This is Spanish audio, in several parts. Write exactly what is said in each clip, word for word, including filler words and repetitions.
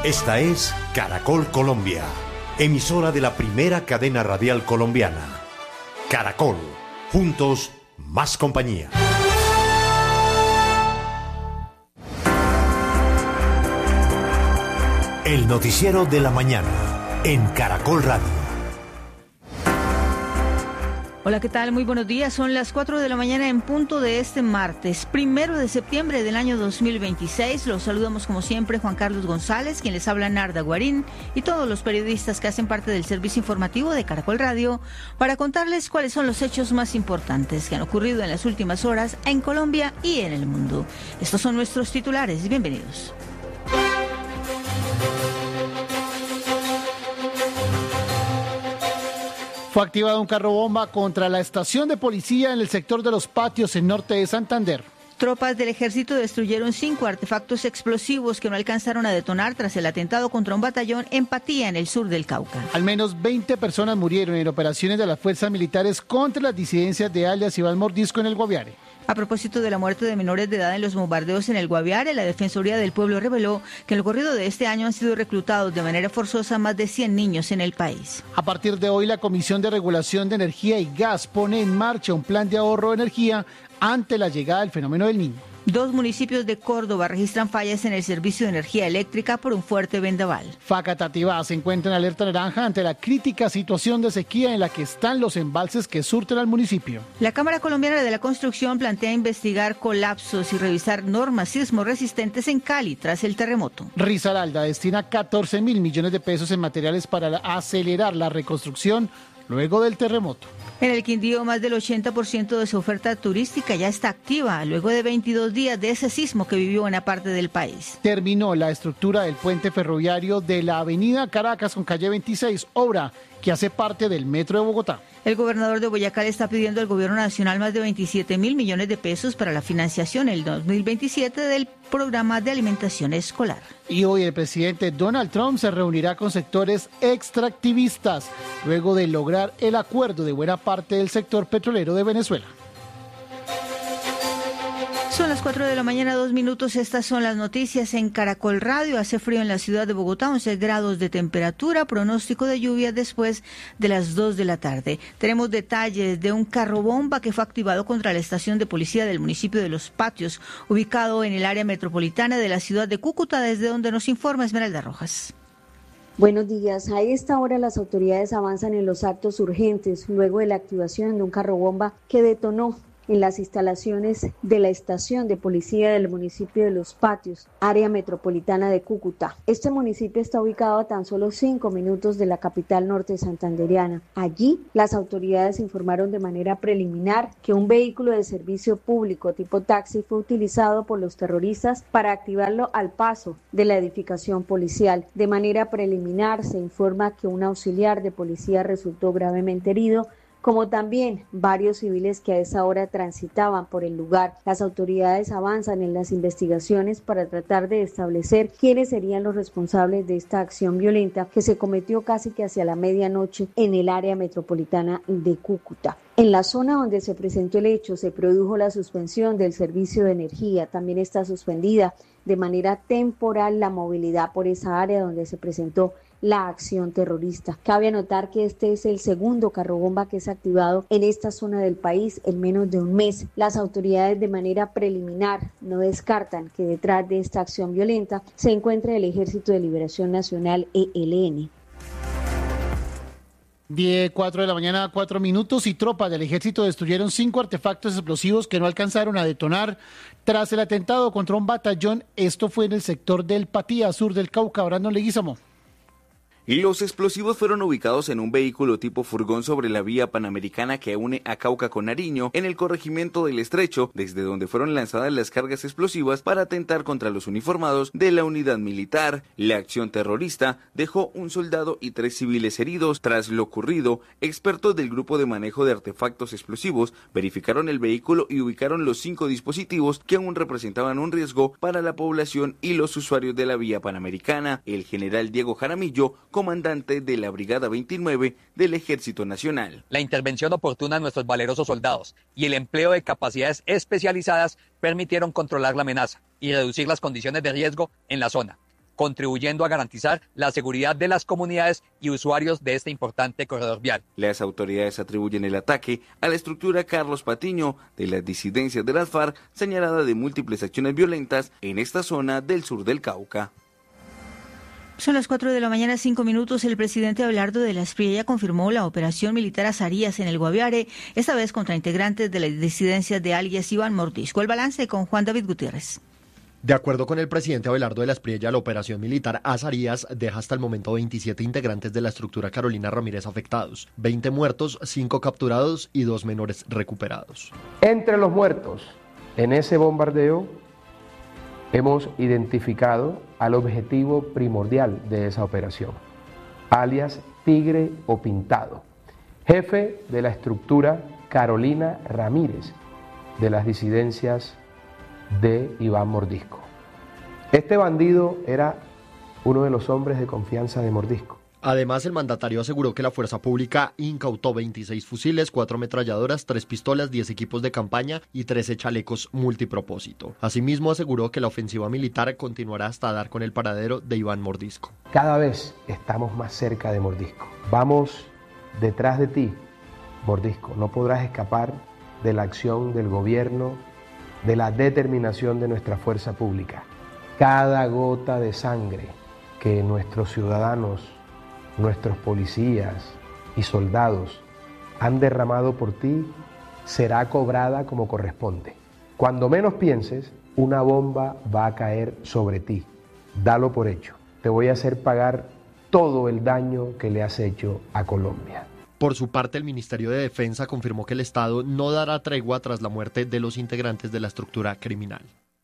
Esta es Caracol Colombia, emisora de la primera cadena radial colombiana. Caracol, juntos, más compañía. El noticiero de la mañana, en Caracol Radio. Hola, ¿qué tal? Muy buenos días. Son las cuatro de la mañana en punto de este martes, primero de septiembre del año dos mil veintiséis. Los saludamos como siempre Juan Carlos González, quien les habla Narda Guarín, y todos los periodistas que hacen parte del servicio informativo de Caracol Radio para contarles cuáles son los hechos más importantes que han ocurrido en las últimas horas en Colombia y en el mundo. Estos son nuestros titulares. Bienvenidos. Fue activado un carro bomba contra la estación de policía en el sector de Los Patios, en norte de Santander. Tropas del ejército destruyeron cinco artefactos explosivos que no alcanzaron a detonar tras el atentado contra un batallón en Patía, en el sur del Cauca. Al menos veinte personas murieron en operaciones de las fuerzas militares contra las disidencias de alias Iván Mordisco en el Guaviare. A propósito de la muerte de menores de edad en los bombardeos en el Guaviare, la Defensoría del Pueblo reveló que en el corrido de este año han sido reclutados de manera forzosa más de cien niños en el país. A partir de hoy, la Comisión de Regulación de Energía y Gas pone en marcha un plan de ahorro de energía ante la llegada del fenómeno del Niño. Dos municipios de Córdoba registran fallas en el servicio de energía eléctrica por un fuerte vendaval. Facatativá se encuentra en alerta naranja ante la crítica situación de sequía en la que están los embalses que surten al municipio. La Cámara Colombiana de la Construcción plantea investigar colapsos y revisar normas sismo resistentes en Cali tras el terremoto. Risaralda destina catorce mil millones de pesos en materiales para acelerar la reconstrucción luego del terremoto. En el Quindío, más del ochenta por ciento de su oferta turística ya está activa, luego de veintidós días de ese sismo que vivió buena parte del país. Terminó la estructura del puente ferroviario de la avenida Caracas con calle veintiséis, obra que hace parte del Metro de Bogotá. El gobernador de Boyacá le está pidiendo al gobierno nacional más de veintisiete mil millones de pesos para la financiación en el dos mil veintisiete del programa de alimentación escolar. Y hoy el presidente Donald Trump se reunirá con sectores extractivistas luego de lograr el acuerdo de buena parte del sector petrolero de Venezuela. Son las cuatro de la mañana, dos minutos. Estas son las noticias en Caracol Radio. Hace frío en la ciudad de Bogotá, once grados de temperatura, pronóstico de lluvia después de las dos de la tarde. Tenemos detalles de un carro bomba que fue activado contra la estación de policía del municipio de Los Patios, ubicado en el área metropolitana de la ciudad de Cúcuta, desde donde nos informa Esmeralda Rojas. Buenos días. A esta hora las autoridades avanzan en los actos urgentes luego de la activación de un carro bomba que detonó en las instalaciones de la estación de policía del municipio de Los Patios, área metropolitana de Cúcuta. Este municipio está ubicado a tan solo cinco minutos de la capital norte santandereana. Allí, las autoridades informaron de manera preliminar que un vehículo de servicio público tipo taxi fue utilizado por los terroristas para activarlo al paso de la edificación policial. De manera preliminar, se informa que un auxiliar de policía resultó gravemente herido, como también varios civiles que a esa hora transitaban por el lugar. Las autoridades avanzan en las investigaciones para tratar de establecer quiénes serían los responsables de esta acción violenta que se cometió casi que hacia la medianoche en el área metropolitana de Cúcuta. En la zona donde se presentó el hecho se produjo la suspensión del servicio de energía. También está suspendida de manera temporal la movilidad por esa área donde se presentó la acción terrorista. Cabe anotar que este es el segundo carro bomba que es activado en esta zona del país en menos de un mes. Las autoridades de manera preliminar no descartan que detrás de esta acción violenta se encuentre el Ejército de Liberación Nacional E L N. diez, cuatro de la mañana, cuatro minutos, y tropas del ejército destruyeron cinco artefactos explosivos que no alcanzaron a detonar tras el atentado contra un batallón. Esto fue en el sector del Patía, sur del Cauca. Brandon Leguizamo. Y los explosivos fueron ubicados en un vehículo tipo furgón sobre la vía panamericana que une a Cauca con Nariño, en el corregimiento del Estrecho, desde donde fueron lanzadas las cargas explosivas para atentar contra los uniformados de la unidad militar. La acción terrorista dejó un soldado y tres civiles heridos. Tras lo ocurrido, expertos del Grupo de Manejo de Artefactos Explosivos verificaron el vehículo y ubicaron los cinco dispositivos que aún representaban un riesgo para la población y los usuarios de la vía panamericana. El general Diego Jaramillo, comandante de la Brigada veintinueve del Ejército Nacional. La intervención oportuna de nuestros valerosos soldados y el empleo de capacidades especializadas permitieron controlar la amenaza y reducir las condiciones de riesgo en la zona. contribuyendo a garantizar la seguridad de las comunidades y usuarios de este importante corredor vial. Las autoridades atribuyen el ataque a la estructura Carlos Patiño de las disidencias de las FARC, señalada de múltiples acciones violentas en esta zona del sur del Cauca. Son las cuatro de la mañana, cinco minutos. El presidente Abelardo de la Espriella confirmó la operación militar Azarías en el Guaviare, esta vez contra integrantes de las disidencias de alias Iván Mordisco. El balance con Juan David Gutiérrez. De acuerdo con el presidente Abelardo de la Espriella, la operación militar Azarías deja hasta el momento veintisiete integrantes de la estructura Carolina Ramírez afectados, veinte muertos, cinco capturados y dos menores recuperados. Entre los muertos en ese bombardeo hemos identificado al objetivo primordial de esa operación, alias Tigre o Pintado, jefe de la estructura Carolina Ramírez de las disidencias de Iván Mordisco. Este bandido era uno de los hombres de confianza de Mordisco. Además, el mandatario aseguró que la fuerza pública incautó veintiséis fusiles, cuatro ametralladoras, tres pistolas, diez equipos de campaña y trece chalecos multipropósito. Asimismo, aseguró que la ofensiva militar continuará hasta dar con el paradero de Iván Mordisco. Cada vez estamos más cerca de Mordisco. Vamos detrás de ti, Mordisco. No podrás escapar de la acción del gobierno, de la determinación de nuestra fuerza pública. Cada gota de sangre que nuestros ciudadanos, nuestros policías y soldados han derramado por ti será cobrada como corresponde. Cuando menos pienses, una bomba va a caer sobre ti. Dalo por hecho. Te voy a hacer pagar todo el daño que le has hecho a Colombia. Por su parte, el Ministerio de Defensa confirmó que el Estado no dará tregua tras la muerte de los integrantes de la estructura criminal.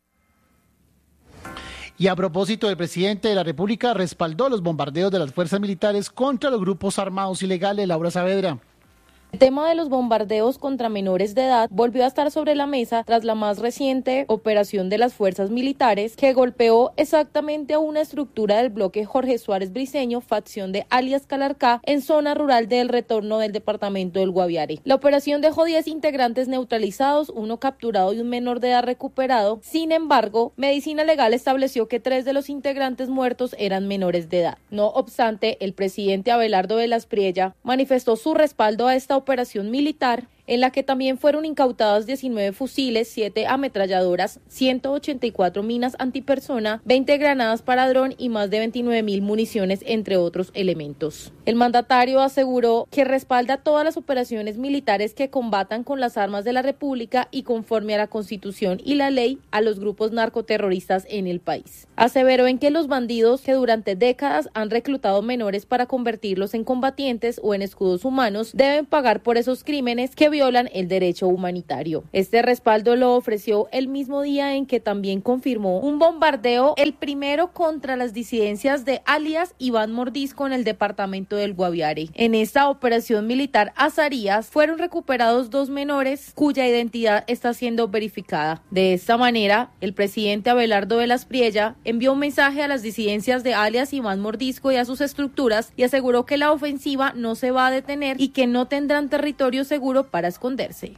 Y a propósito, el presidente de la República respaldó los bombardeos de las fuerzas militares contra los grupos armados ilegales. Laura Saavedra. El tema de los bombardeos contra menores de edad volvió a estar sobre la mesa tras la más reciente operación de las fuerzas militares que golpeó exactamente a una estructura del bloque Jorge Suárez Briceño, facción de alias Calarcá, en zona rural del Retorno del departamento del Guaviare. La operación dejó diez integrantes neutralizados, uno capturado y un menor de edad recuperado. Sin embargo, Medicina Legal estableció que tres de los integrantes muertos eran menores de edad. No obstante, el presidente Abelardo de la Espriella manifestó su respaldo a esta operación militar, en la que también fueron incautados diecinueve fusiles, siete ametralladoras, ciento ochenta y cuatro minas antipersona, veinte granadas para dron y más de veintinueve mil municiones, entre otros elementos. El mandatario aseguró que respalda todas las operaciones militares que combatan con las armas de la República y conforme a la Constitución y la ley a los grupos narcoterroristas en el país. Aseveró en que los bandidos que durante décadas han reclutado menores para convertirlos en combatientes o en escudos humanos deben pagar por esos crímenes que violan el derecho humanitario. Este respaldo lo ofreció el mismo día en que también confirmó un bombardeo, el primero contra las disidencias de alias Iván Mordisco en el departamento del Guaviare. En esta operación militar Azarías fueron recuperados dos menores cuya identidad está siendo verificada. De esta manera, el presidente Abelardo de la Espriella envió un mensaje a las disidencias de alias Iván Mordisco y a sus estructuras y aseguró que la ofensiva no se va a detener y que no tendrán territorio seguro para esconderse.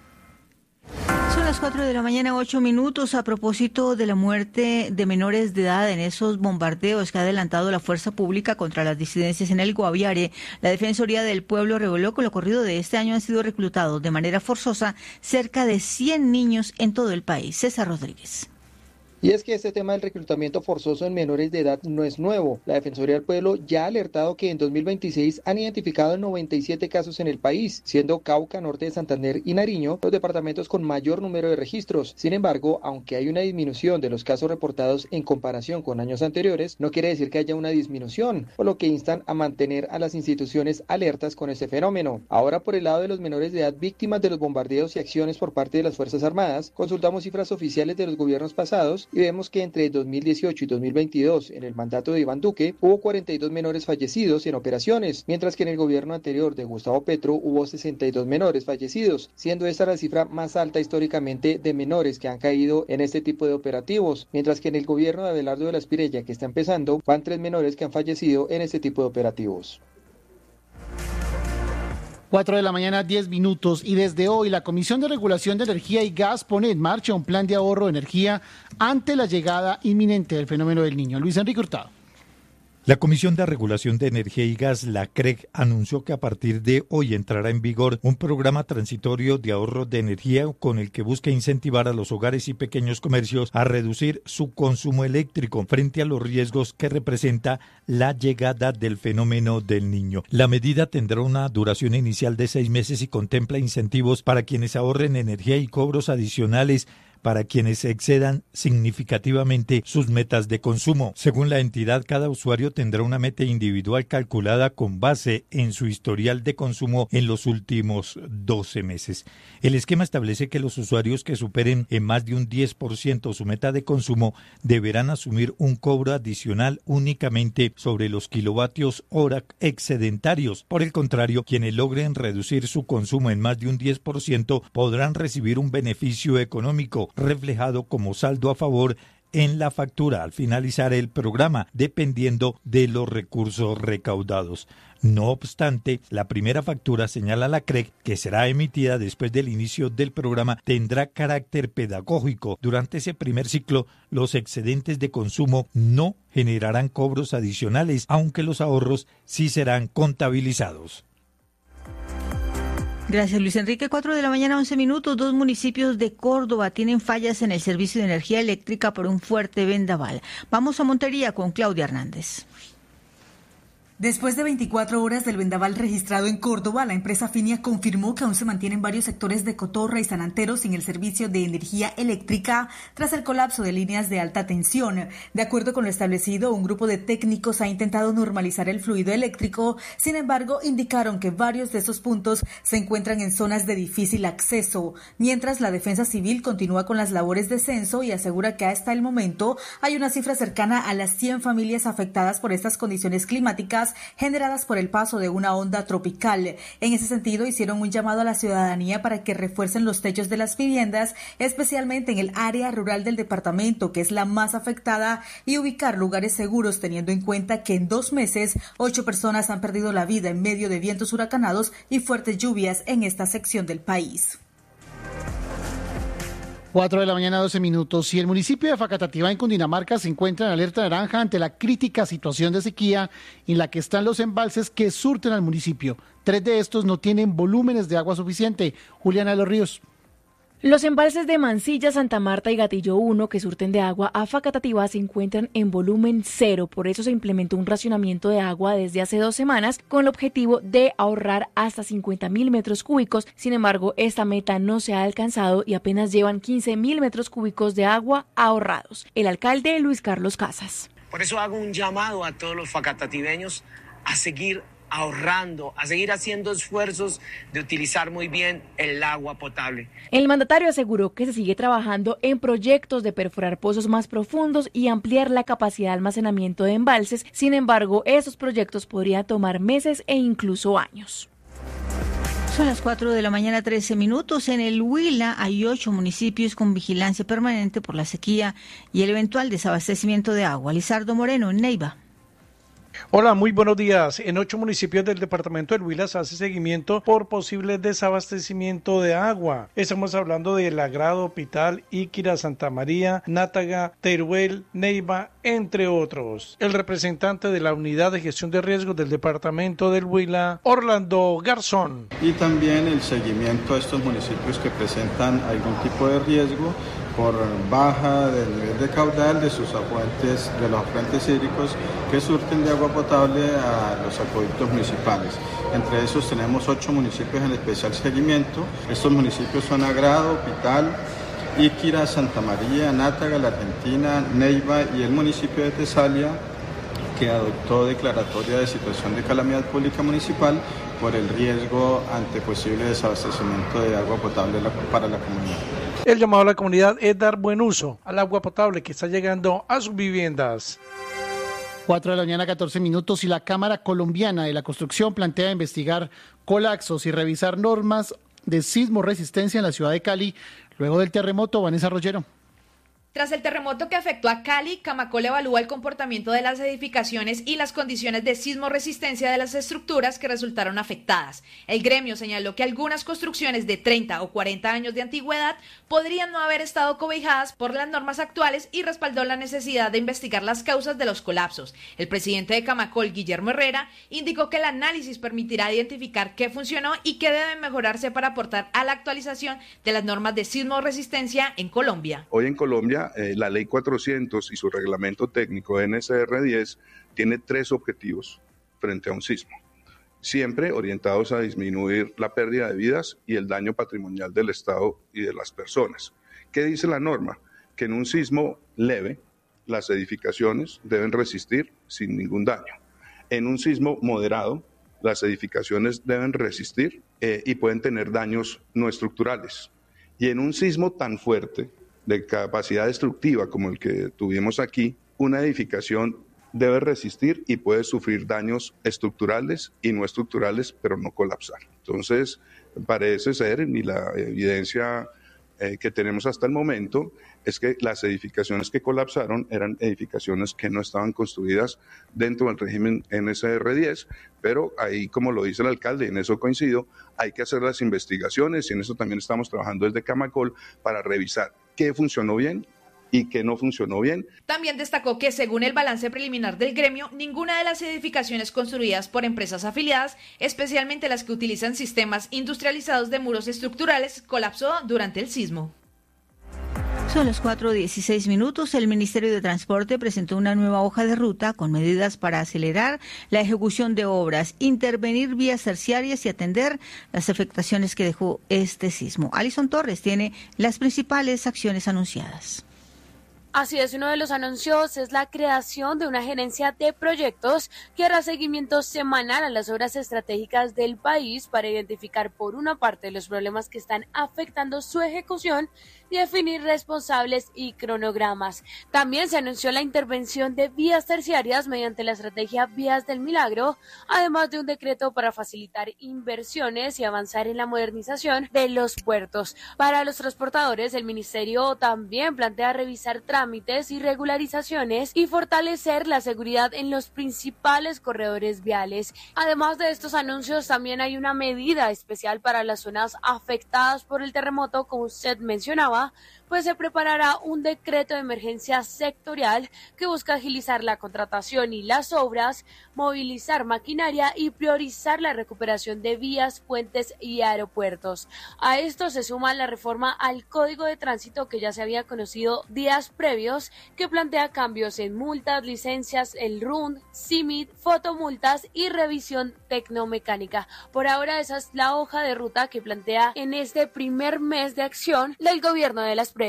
Son las cuatro de la mañana, ocho minutos. A propósito de la muerte de menores de edad en esos bombardeos que ha adelantado la fuerza pública contra las disidencias en el Guaviare, la Defensoría del Pueblo reveló que en lo corrido de este año han sido reclutados de manera forzosa cerca de cien niños en todo el país. César Rodríguez. Y es que este tema del reclutamiento forzoso en menores de edad no es nuevo. La Defensoría del Pueblo ya ha alertado que en dos mil veintiséis han identificado noventa y siete casos en el país, siendo Cauca, Norte de Santander y Nariño los departamentos con mayor número de registros. Sin embargo, aunque hay una disminución de los casos reportados en comparación con años anteriores, no quiere decir que haya una disminución, por lo que instan a mantener a las instituciones alertas con este fenómeno. Ahora, por el lado de los menores de edad víctimas de los bombardeos y acciones por parte de las Fuerzas Armadas, consultamos cifras oficiales de los gobiernos pasados y vemos que entre dos mil dieciocho y dos mil veintidós, en el mandato de Iván Duque, hubo cuarenta y dos menores fallecidos en operaciones, mientras que en el gobierno anterior de Gustavo Petro hubo sesenta y dos menores fallecidos, siendo esta la cifra más alta históricamente de menores que han caído en este tipo de operativos, mientras que en el gobierno de Abelardo de la Espriella, que está empezando, van tres menores que han fallecido en este tipo de operativos. cuatro de la mañana, diez minutos, y desde hoy la Comisión de Regulación de Energía y Gas pone en marcha un plan de ahorro de energía ante la llegada inminente del fenómeno del Niño. Luis Enrique Hurtado. La Comisión de Regulación de Energía y Gas, la C R E G, anunció que a partir de hoy entrará en vigor un programa transitorio de ahorro de energía con el que busca incentivar a los hogares y pequeños comercios a reducir su consumo eléctrico frente a los riesgos que representa la llegada del fenómeno del Niño. La medida tendrá una duración inicial de seis meses y contempla incentivos para quienes ahorren energía y cobros adicionales para quienes excedan significativamente sus metas de consumo. Según la entidad, cada usuario tendrá una meta individual calculada con base en su historial de consumo en los últimos doce meses. El esquema establece que los usuarios que superen en más de un diez por ciento su meta de consumo deberán asumir un cobro adicional únicamente sobre los kilovatios hora excedentarios. Por el contrario, quienes logren reducir su consumo en más de un diez por ciento podrán recibir un beneficio económico reflejado como saldo a favor en la factura al finalizar el programa, dependiendo de los recursos recaudados. No obstante, la primera factura, señala la C R E G, que será emitida después del inicio del programa, tendrá carácter pedagógico. Durante ese primer ciclo, los excedentes de consumo no generarán cobros adicionales, aunque los ahorros sí serán contabilizados. Gracias, Luis Enrique. Cuatro de la mañana, once minutos. Dos municipios de Córdoba tienen fallas en el servicio de energía eléctrica por un fuerte vendaval. Vamos a Montería con Claudia Hernández. Después de veinticuatro horas del vendaval registrado en Córdoba, la empresa Finia confirmó que aún se mantienen varios sectores de Cotorra y San Antero sin el servicio de energía eléctrica tras el colapso de líneas de alta tensión. De acuerdo con lo establecido, un grupo de técnicos ha intentado normalizar el fluido eléctrico. Sin embargo, indicaron que varios de esos puntos se encuentran en zonas de difícil acceso, mientras la Defensa Civil continúa con las labores de censo y asegura que hasta el momento hay una cifra cercana a las cien familias afectadas por estas condiciones climáticas generadas por el paso de una onda tropical. En ese sentido, hicieron un llamado a la ciudadanía para que refuercen los techos de las viviendas, especialmente en el área rural del departamento, que es la más afectada, y ubicar lugares seguros, teniendo en cuenta que en dos meses, ocho personas han perdido la vida en medio de vientos huracanados y fuertes lluvias en esta sección del país. Cuatro de la mañana, doce minutos. Y el municipio de Facatativá, en Cundinamarca, se encuentra en alerta naranja ante la crítica situación de sequía en la que están los embalses que surten al municipio. Tres de estos no tienen volúmenes de agua suficiente. Juliana de los Ríos. Los embalses de Mansilla, Santa Marta y Gatillo uno, que surten de agua a Facatativá, se encuentran en volumen cero. Por eso se implementó un racionamiento de agua desde hace dos semanas con el objetivo de ahorrar hasta cincuenta mil metros cúbicos. Sin embargo, esta meta no se ha alcanzado y apenas llevan quince mil metros cúbicos de agua ahorrados. El alcalde Luis Carlos Casas. Por eso hago un llamado a todos los facatativeños a seguir ahorrando, a seguir haciendo esfuerzos de utilizar muy bien el agua potable. El mandatario aseguró que se sigue trabajando en proyectos de perforar pozos más profundos y ampliar la capacidad de almacenamiento de embalses. Sin embargo, esos proyectos podrían tomar meses e incluso años. Son las cuatro de la mañana, trece minutos. En el Huila hay ocho municipios con vigilancia permanente por la sequía y el eventual desabastecimiento de agua. Lizardo Moreno, en Neiva. Hola, muy buenos días. En ocho municipios del departamento del Huila se hace seguimiento por posible desabastecimiento de agua. Estamos hablando de La Grado, Pital, Iquira, Santa María, Nátaga, Teruel, Neiva, entre otros. El representante de la Unidad de Gestión de Riesgos del departamento del Huila, Orlando Garzón. Y también el seguimiento a estos municipios que presentan algún tipo de riesgo por baja del nivel de caudal de sus afluentes, de los afluentes hídricos que surten de agua potable a los acueductos municipales. Entre esos tenemos ocho municipios en especial seguimiento. Estos municipios son Agrado, Pital, Iquira, Santa María, Nátaga, La Argentina, Neiva y el municipio de Tesalia, que adoptó declaratoria de situación de calamidad pública municipal por el riesgo ante posible desabastecimiento de agua potable para la comunidad. El llamado a la comunidad es dar buen uso al agua potable que está llegando a sus viviendas. Cuatro de la mañana, catorce minutos, y la Cámara Colombiana de la Construcción plantea investigar colapsos y revisar normas de sismo resistencia en la ciudad de Cali luego del terremoto. Vanessa Rollero. Tras el terremoto que afectó a Cali, Camacol evalúa el comportamiento de las edificaciones y las condiciones de sismoresistencia de las estructuras que resultaron afectadas. El gremio señaló que algunas construcciones de treinta o cuarenta años de antigüedad podrían no haber estado cobijadas por las normas actuales y respaldó la necesidad de investigar las causas de los colapsos. El presidente de Camacol, Guillermo Herrera, indicó que el análisis permitirá identificar qué funcionó y qué debe mejorarse para aportar a la actualización de las normas de sismoresistencia en Colombia. Hoy en Colombia, Eh, la ley cuatrocientos y su reglamento técnico N S R diez tiene tres objetivos frente a un sismo, siempre orientados a disminuir la pérdida de vidas y el daño patrimonial del Estado y de las personas. ¿Qué dice la norma? Que en un sismo leve las edificaciones deben resistir sin ningún daño. En un sismo moderado las edificaciones deben resistir eh, y pueden tener daños no estructurales. Y en un sismo tan fuerte, de capacidad destructiva como el que tuvimos aquí, una edificación debe resistir y puede sufrir daños estructurales y no estructurales, pero no colapsar. Entonces, parece ser, y la evidencia eh, que tenemos hasta el momento, es que las edificaciones que colapsaron eran edificaciones que no estaban construidas dentro del régimen N S R diez, pero ahí, como lo dice el alcalde, y en eso coincido, hay que hacer las investigaciones y en eso también estamos trabajando desde Camacol para revisar qué funcionó bien y qué no funcionó bien. También destacó que según el balance preliminar del gremio, ninguna de las edificaciones construidas por empresas afiliadas, especialmente las que utilizan sistemas industrializados de muros estructurales, colapsó durante el sismo. Son las cuatro dieciséis minutos. El Ministerio de Transporte presentó una nueva hoja de ruta con medidas para acelerar la ejecución de obras, intervenir vías terciarias y atender las afectaciones que dejó este sismo. Alison Torres tiene las principales acciones anunciadas. Así es, uno de los anuncios es la creación de una gerencia de proyectos que hará seguimiento semanal a las obras estratégicas del país para identificar por una parte los problemas que están afectando su ejecución y definir responsables y cronogramas. También se anunció la intervención de vías terciarias mediante la estrategia Vías del Milagro, además de un decreto para facilitar inversiones y avanzar en la modernización de los puertos. Para los transportadores, el ministerio también plantea revisar trámites trámites y regularizaciones y fortalecer la seguridad en los principales corredores viales. Además de estos anuncios, también hay una medida especial para las zonas afectadas por el terremoto, como usted mencionaba, pues se preparará un decreto de emergencia sectorial que busca agilizar la contratación y las obras, movilizar maquinaria y priorizar la recuperación de vías, puentes y aeropuertos. A esto se suma la reforma al Código de Tránsito que ya se había conocido días previos, que plantea cambios en multas, licencias, el R U N, C I M I T, fotomultas y revisión tecnomecánica. Por ahora esa es la hoja de ruta que plantea en este primer mes de acción del gobierno de la Esprella.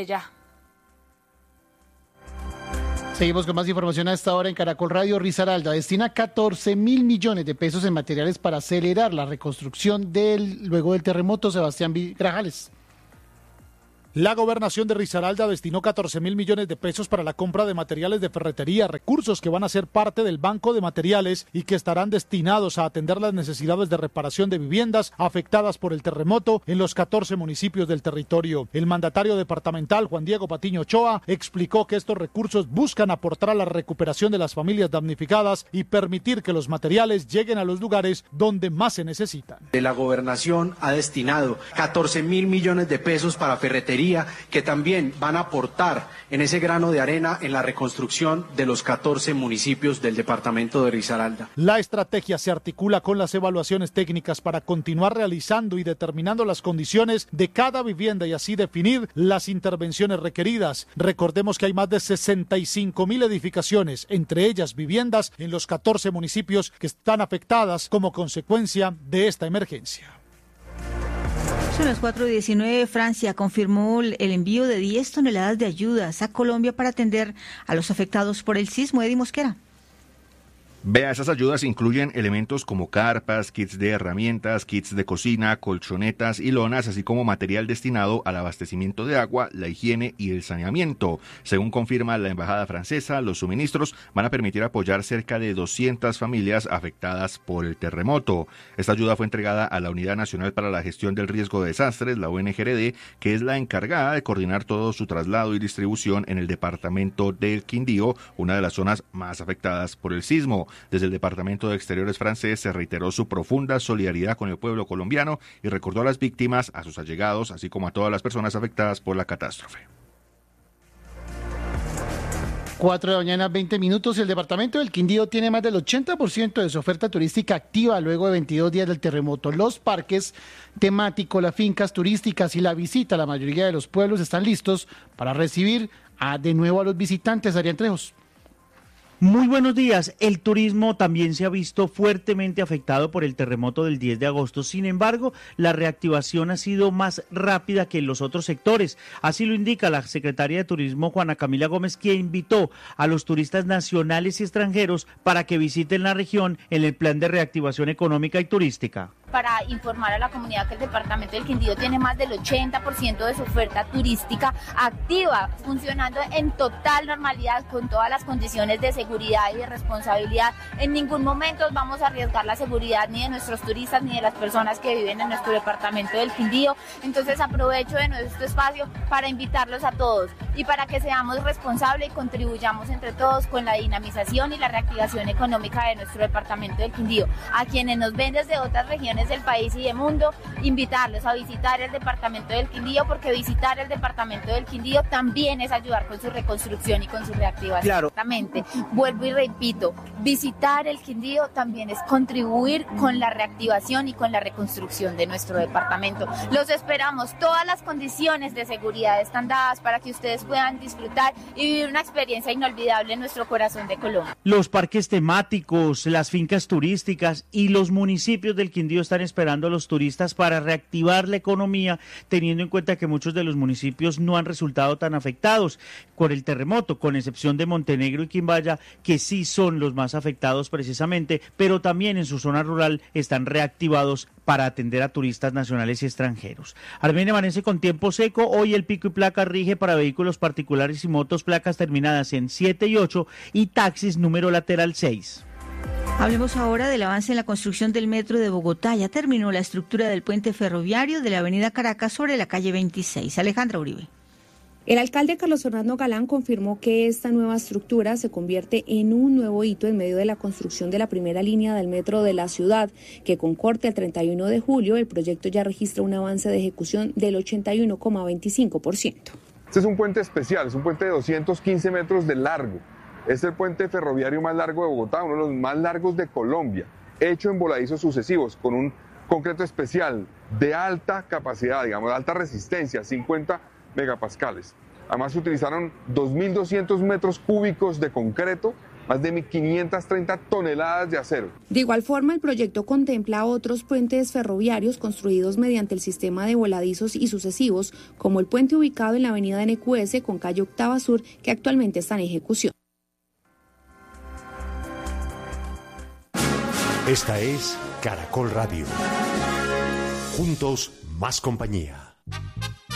Seguimos con más información a esta hora en Caracol Radio. Risaralda destina catorce mil millones de pesos en materiales para acelerar la reconstrucción del luego del terremoto. Sebastián Grajales. La gobernación de Risaralda destinó catorce mil millones de pesos para la compra de materiales de ferretería, recursos que van a ser parte del banco de materiales y que estarán destinados a atender las necesidades de reparación de viviendas afectadas por el terremoto en los catorce municipios del territorio. El mandatario departamental, Juan Diego Patiño Ochoa, explicó que estos recursos buscan aportar a la recuperación de las familias damnificadas y permitir que los materiales lleguen a los lugares donde más se necesitan. La gobernación ha destinado catorce mil millones de pesos para ferretería, que también van a aportar en ese grano de arena en la reconstrucción de los catorce municipios del departamento de Risaralda. La estrategia se articula con las evaluaciones técnicas para continuar realizando y determinando las condiciones de cada vivienda y así definir las intervenciones requeridas. Recordemos que hay más de sesenta y cinco mil edificaciones, entre ellas viviendas, en los catorce municipios que están afectadas como consecuencia de esta emergencia. Son las cuatro diecinueve. Francia confirmó el envío de diez toneladas de ayudas a Colombia para atender a los afectados por el sismo. Eddie Mosquera. Vea, esas ayudas incluyen elementos como carpas, kits de herramientas, kits de cocina, colchonetas y lonas, así como material destinado al abastecimiento de agua, la higiene y el saneamiento. Según confirma la embajada francesa, los suministros van a permitir apoyar cerca de doscientas familias afectadas por el terremoto. Esta ayuda fue entregada a la Unidad Nacional para la Gestión del Riesgo de Desastres, la U N G R D, que es la encargada de coordinar todo su traslado y distribución en el departamento del Quindío, una de las zonas más afectadas por el sismo. Desde el Departamento de Exteriores francés se reiteró su profunda solidaridad con el pueblo colombiano y recordó a las víctimas, a sus allegados, así como a todas las personas afectadas por la catástrofe. cuatro de la mañana, veinte minutos. El departamento del Quindío tiene más del ochenta por ciento de su oferta turística activa luego de veintidós días del terremoto. Los parques temáticos, las fincas turísticas y la visita a la mayoría de los pueblos están listos para recibir a, de nuevo a los visitantes. Adrián Trejos. Muy buenos días. El turismo también se ha visto fuertemente afectado por el terremoto del diez de agosto. Sin embargo, la reactivación ha sido más rápida que en los otros sectores. Así lo indica la secretaria de Turismo, Juana Camila Gómez, quien invitó a los turistas nacionales y extranjeros para que visiten la región en el plan de reactivación económica y turística. Para informar a la comunidad que el departamento del Quindío tiene más del ochenta por ciento de su oferta turística activa, funcionando en total normalidad con todas las condiciones de seguridad y de responsabilidad. En ningún momento vamos a arriesgar la seguridad ni de nuestros turistas ni de las personas que viven en nuestro departamento del Quindío. Entonces aprovecho de nuestro espacio para invitarlos a todos y para que seamos responsables y contribuyamos entre todos con la dinamización y la reactivación económica de nuestro departamento del Quindío. A quienes nos ven desde otras regiones del país y del mundo, invitarlos a visitar el departamento del Quindío, porque visitar el departamento del Quindío también es ayudar con su reconstrucción y con su reactivación. Claro. Exactamente. Vuelvo y repito, visitar el Quindío también es contribuir con la reactivación y con la reconstrucción de nuestro departamento. Los esperamos, todas las condiciones de seguridad están dadas para que ustedes puedan disfrutar y vivir una experiencia inolvidable en nuestro corazón de Colombia. Los parques temáticos, las fincas turísticas y los municipios del Quindío están esperando a los turistas para reactivar la economía, teniendo en cuenta que muchos de los municipios no han resultado tan afectados por el terremoto, con excepción de Montenegro y Quimbaya, que sí son los más afectados precisamente, pero también en su zona rural están reactivados para atender a turistas nacionales y extranjeros. Armenia amanece con tiempo seco. Hoy el pico y placa rige para vehículos particulares y motos, placas terminadas en siete y ocho, y taxis número lateral seis. Hablemos ahora del avance en la construcción del metro de Bogotá. Ya terminó la estructura del puente ferroviario de la avenida Caracas sobre la calle veintiséis. Alejandra Uribe. El alcalde Carlos Fernando Galán confirmó que esta nueva estructura se convierte en un nuevo hito en medio de la construcción de la primera línea del metro de la ciudad, que con corte al treinta y uno de julio, el proyecto ya registra un avance de ejecución del ochenta y uno coma veinticinco por ciento. Este es un puente especial, es un puente de doscientos quince metros de largo. Es el puente ferroviario más largo de Bogotá, uno de los más largos de Colombia, hecho en voladizos sucesivos, con un concreto especial de alta capacidad, digamos, de alta resistencia, cincuenta megapascales. Además se utilizaron dos mil doscientos metros cúbicos de concreto, más de quinientas treinta toneladas de acero. De igual forma, el proyecto contempla otros puentes ferroviarios construidos mediante el sistema de voladizos y sucesivos, como el puente ubicado en la avenida N Q S con calle Octava Sur, que actualmente está en ejecución. Esta es Caracol Radio. Juntos, más compañía.